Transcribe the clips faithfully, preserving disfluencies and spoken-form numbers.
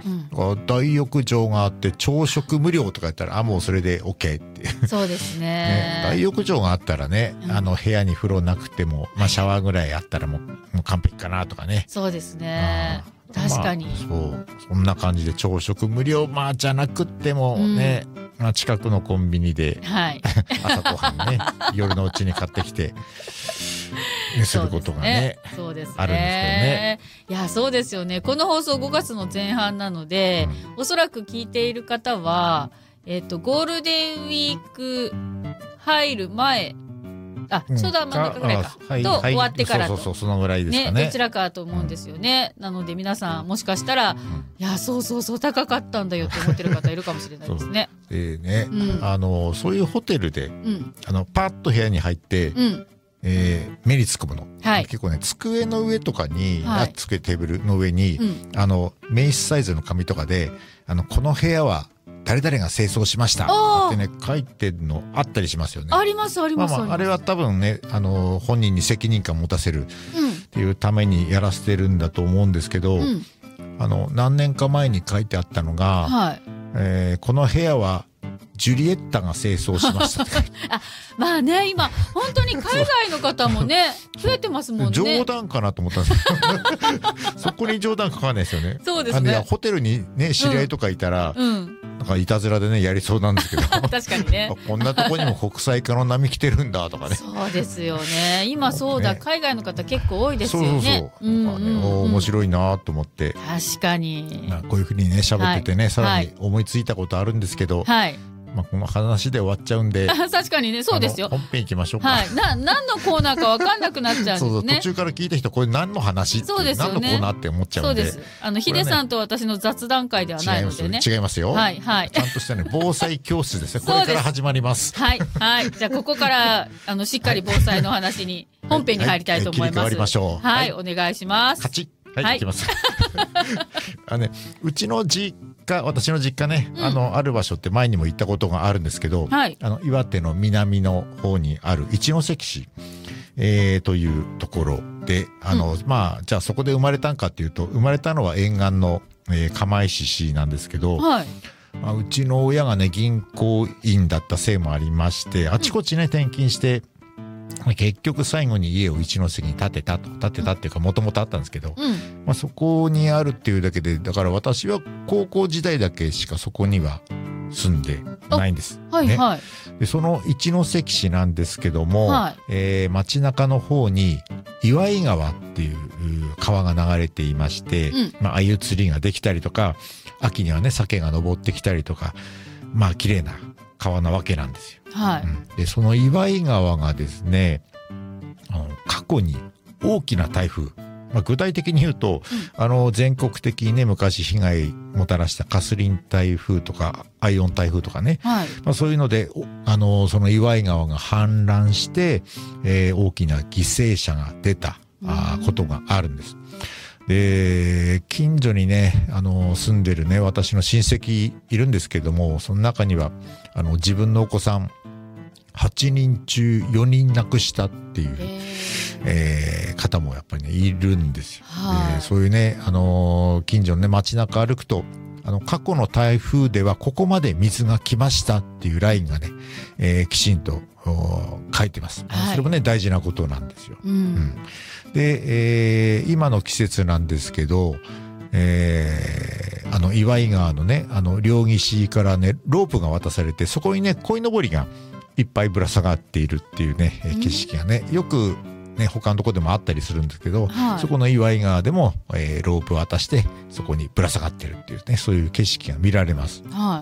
うん、大浴場があって朝食無料とか言ったらあもうそれで OK ってそうですねね、大浴場があったらね、うん、あの部屋に風呂なくても、まあ、シャワーぐらいあったらもう、もう完璧かなとかね。 そうですね、確かに、 まあ、そうそんな感じで朝食無料、まあじゃなくってもね、うんまあ、近くのコンビニで、はい、朝ごはんね夜のうちに買ってきて、ね、することがね、 そうですね、 あるんですけどね。 いやそうですよね。この放送ごがつの前半なので、うん、おそらく聞いている方は、えーと、ゴールデンウィーク入る前あ、ちょうど真ん中ぐらいか、うん、と、はい、終わってからと、 そうそうそう、そのぐらいですかね。 ね、どちらかと思うんですよね、うん、なので皆さんもしかしたら、うん、いやそうそうそう高かったんだよって思ってる方いるかもしれないですね。 でね、うん、あのそういうホテルで、うん、あのパッと部屋に入って、うんえー、目につくもの、はい、結構ね机の上とかに、はい、机テーブルの上に、うん、あの名刺サイズの紙とかであのこの部屋は誰々が清掃しましたってね書いてるのあったりしますよね。 ありますあります、 まあまあ、あれは多分ねあの本人に責任感持たせるっていうためにやらせてるんだと思うんですけど、うん、あの何年か前に書いてあったのが、はいえー、この部屋はジュリエッタが清掃しましたってあまあね今本当に海外の方もね増えてますもんね。 冗談かなと思ったんですけどそこに冗談かかんないですよね。 そうですね。 あのホテルにね知り合いとかいたら、うんうんなんかいたずらでねやりそうなんですけど確かにねこんなとこにも国際化の波来てるんだとかね。 そうですよね今そうだ、ね、海外の方結構多いですよね。そうそうそう、うんうんうん、 面白いなと思って確かにこういうふうにね喋っててね、はい、さらに思いついたことあるんですけど、はいまあ、この話で終わっちゃうんで確かにねそうですよ。 本編行きましょうか、 はい、な何のコーナーか分かんなくなっちゃうんですねそうそう途中から聞いた人これ何の話ってそうですよ、ね、何のコーナーって思っちゃうんで。 そうですあのヒデさんと私の雑談会ではないのでね。 違いますよ、 はいはい、 ちゃんとしたね防災教室ですねこれから始まりますはい、はい、じゃあここからあのしっかり防災の話に本編に入りたいと思います、はいはい、切り替わりましょう。はい、はい、お願いします。 勝ちはい、はい、いきますあの、ね、うちの実家私の実家ね、うん、あのある場所って前にも行ったことがあるんですけど、はい、あの岩手の南の方にある一関市、えー、というところであの、うん、まあじゃあそこで生まれたんかっていうと生まれたのは沿岸の、えー、釜石市なんですけど、はいまあ、うちの親がね銀行員だったせいもありましてあちこちね転勤して結局最後に家を一関に建てたと建てたっていうかもともとあったんですけど、うんまあ、そこにあるっていうだけでだから私は高校時代だけしかそこには住んでないんです、はいはいね、でその一関市なんですけども、はいえー、街中の方に岩井川っていう川が流れていまして、うんまああいう釣りができたりとか秋にはね鮭が登ってきたりとかまあ綺麗な川なわけなんですよ。はいうん、でその岩井川がですねあの過去に大きな台風、まあ、具体的に言うと、うん、あの全国的にね昔被害もたらしたカスリン台風とかアイオン台風とかね、はいまあ、そういうのであのその岩井川が氾濫して、えー、大きな犠牲者が出たあことがあるんです。で近所にねあの住んでるね私の親戚いるんですけどもその中にはあの自分のお子さんはちにん中よにん亡くしたっていう、えー、方もやっぱりねいるんですよ。でそういうねあの近所のね街中歩くとあの過去の台風ではここまで水が来ましたっていうラインがね、えー、きちんと書いてます、はい、それもね大事なことなんですよ、うんうん、で、えー、今の季節なんですけど、えー、あの岩井川のねあの両岸からねロープが渡されてそこにね鯉のぼりがいっぱいぶら下がっているっていうね、うん、景色がねよくね、他のとこでもあったりするんですけど、はい、そこの岩井川でも、えー、ロープを渡してそこにぶら下がってるっていうねそういう景色が見られます、はい、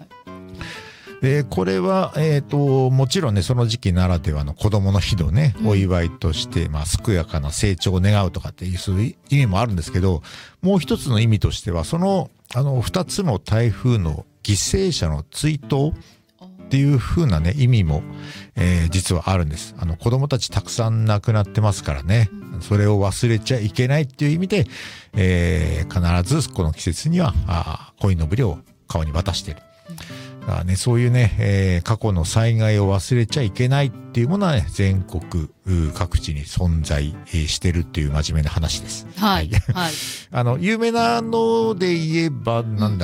でこれは、えーと、もちろんねその時期ならではの子どもの日のね、うん、お祝いとして、まあ、健やかな成長を願うとかっていうそういう意味もあるんですけどもう一つの意味としてはそのあの二つの台風の犠牲者の追悼っていう風なね意味も、えー、実はあるんです。あの子供たちたくさん亡くなってますからねそれを忘れちゃいけないっていう意味で、えー、必ずこの季節にはあ鯉のぼりを川に渡している。だからねそういうね、えー、過去の災害を忘れちゃいけないっていうものはね全国各地に存在してるっていう真面目な話です。はい。はい、あの有名なので言えばなんだ